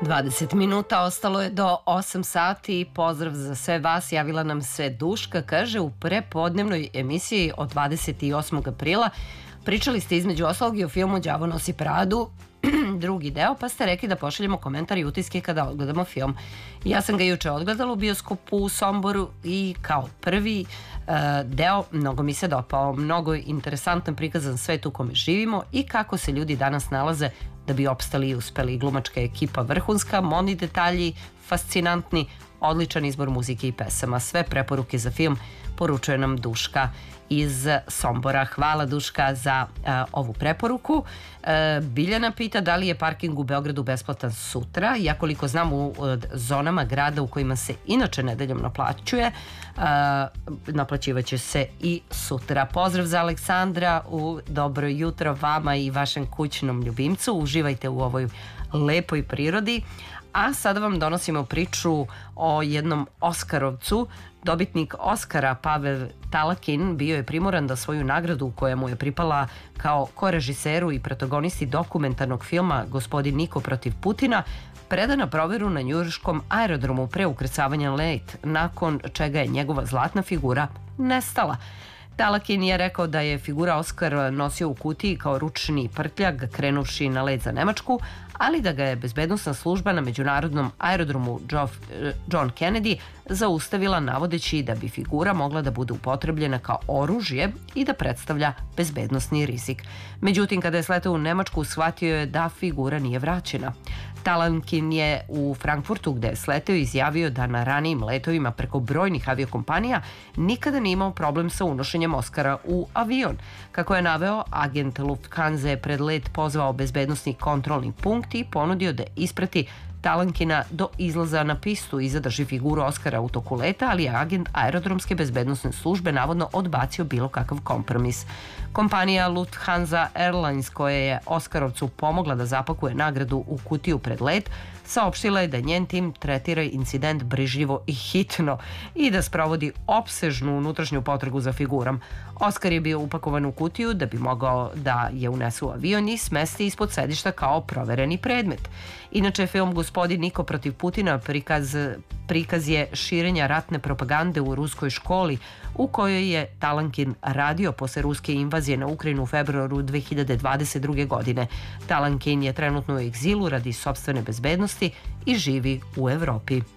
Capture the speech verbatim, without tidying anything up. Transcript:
dvadeset minuta, ostalo je do osam sati. Pozdrav za sve vas, javila nam se Duška, kaže u prepodnevnoj emisiji od dvadeset osmog aprila pričali ste između ostalog i o filmu Đavo nosi Pradu, drugi deo, pa ste rekli da pošaljemo komentar i utiske kada odgledamo film. Ja sam ga juče odgledala u bioskopu u Somboru i kao prvi uh, deo mnogo mi se dopao, mnogo interesantan prikazan svet u kome živimo i kako se ljudi danas nalaze da bi opstali i uspeli. Glumačka ekipa vrhunska, modni detalji fascinantni, odličan izbor muzike i pesama. Sve preporuke za film poručuje nam Duška iz Sombora. Hvala Duška za uh, ovu preporuku. Uh, Biljana pita da li je parking u Beogradu besplatan sutra. Ja koliko znam u uh, zonama grada u kojima se inače nedeljom naplaćuje, uh, naplaćivaće se i sutra. Pozdrav za Aleksandra, u dobro jutro vama i vašem kućnom ljubimcu. Uživajte u ovoj lepoj prirodi. A sada vam donosimo priču o jednom Oskarovcu. Dobitnik Oskara Pavel Talakin bio je primoran da svoju nagradu koja mu je pripala kao korežiseru i protagonisti dokumentarnog filma Gospodin Niko protiv Putina preda na proveru na njujorškom aerodromu pre ukrcavanja na let, nakon čega je njegova zlatna figura nestala. Talakin je rekao da je figura Oskar nosio u kutiji kao ručni prtljag krenuvši na let za Nemačku, ali da ga je bezbednosna služba na međunarodnom aerodromu John Kennedy zaustavila navodeći da bi figura mogla da bude upotrebljena kao oružje i da predstavlja bezbednosni rizik. Međutim, kada je sletao u Nemačku, shvatio je da figura nije vraćena. Talakin je u Frankfurtu, gde je sleteo, izjavio da na ranijim letovima preko brojnih aviokompanija nikada nije imao problem sa unošenjem Oskara u avion. Kako je naveo, agent Lufthansa je pred let pozvao bezbednosni kontrolni punkt i ponudio da isprati Talankina do izlaza na pistu i zadrži figuru Oskara u toku leta, ali je agent aerodromske bezbednosne službe navodno odbacio bilo kakav kompromis. Kompanija Lufthansa Airlines, koja je Oskarovcu pomogla da zapakuje nagradu u kutiju pred let, saopštila je da njen tim tretira incident brižljivo i hitno i da sprovodi opsežnu unutrašnju potragu za figurom. Oskar je bio upakovan u kutiju da bi mogao da je unesu u avion i smesti ispod sedišta kao provereni predmet. Inače, film Gospodin Niko protiv Putina prikaz, prikaz je širenja ratne propagande u ruskoj školi u kojoj je Talankin radio posle ruske invazije na Ukrajinu u februaru dve hiljade dvadeset druge. godine. Talankin je trenutno u egzilu radi sopstvene bezbednosti i živi u Evropi.